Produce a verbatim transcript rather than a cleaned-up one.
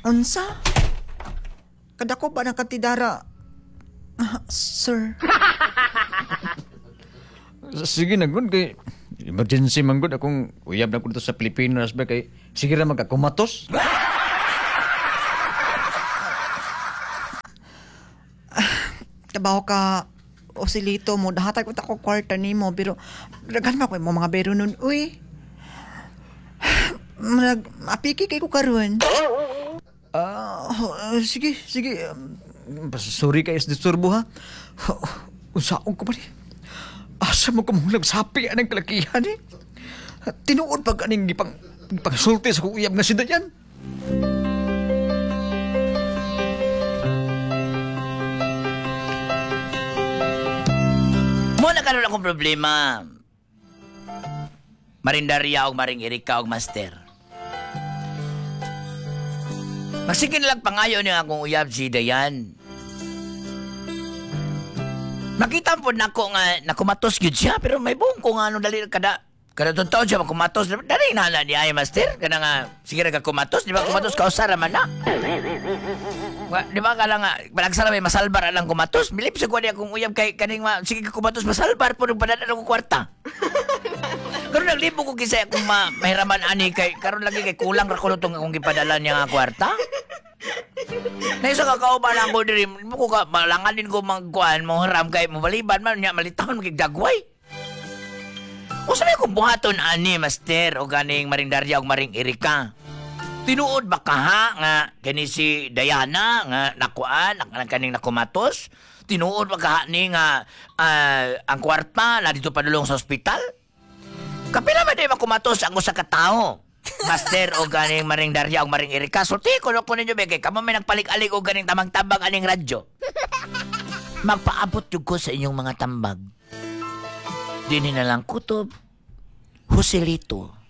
Unsa? Kadako ba nakatidara? Ah, sir. Sige na gud kay emergency man gud akong uyab na ko dito sa Pilipinas ba kay sige ra magkakumatos. Kabaho ka osilito mo, dahatag ko tako kwarta nimo pero dagan ma ko mo mga bero nun, uy. Nag apiki kay ko karon. Ah, sige, sige. Um, sorry kay is disturbo ha. Unsaon ko ba ni? Asa mo ko mong nagsapi anang kalakihan eh. Tinuod pag aning gipang pagsulti sa kong uyab nga si Dayan. Mo na karon akong problema. Marindaria og Maring Erika og Master. Masigin lang pangayo niya akong uyab si Dayan. Makita po nako nga nakumatos gyud siya pero may buong ko nga ano dali kada kada totoo siya makumatos. Dali na na ni ay Master kana nga sige ra ka kumatos, di ba kumatos ka usara man na. Wa, di ba kala nga palagsara may masalbar lang kumatos. Bilip sa ko di akong uyab kay kaning ma, sige ka kumatos masalbar po nung padala ko kwarta. Karon naglibo ko kisay akong ma, mahiraman ani kay karon lagi kay kulang ra ko tong akong gipadala niya nga kwarta. Na isa ka kauban ako diri mo ko ka malanganin ko magkuan mo haram kay mo baliban man nya malitahon magigdagway. O sabi ko buhaton ani Master o ganing Maring Daria og Maring Erika. Tinuod ba ka ha nga kani si Diana nga nakuan ang kaning nakumatos? Tinuod ba ka ha ni nga uh, ang kwarta na dito padulong sa ospital? Kapila ba di makumatos ang usa ka tawo? Master o ganing Maring Daria og Maring Erika. Sulti ko no ko ninyo begay kamo may nagpalik-alik og ganing tamang-tambag aning radyo. Magpaabot jud ko sa inyong mga tambag. Dini na lang kutob. Joselito.